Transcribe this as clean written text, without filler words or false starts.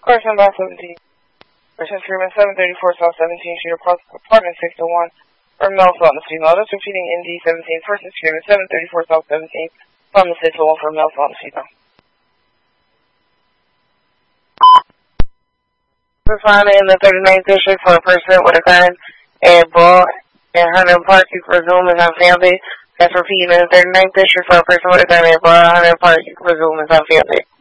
Carson by 17. Person Freeman 734 South 17 Street, apartment 601. From Mel's on the female. That's repeating ND 17. Person Freeman 734 South 17. From the 601 from Mel's on the female. We're finding in the 39th district for a person with a gun and ball in Hunter Park. You presume is on family. That's repeating in the 39th district for a person with a gun and ball in Hunter Park. You presume is on family.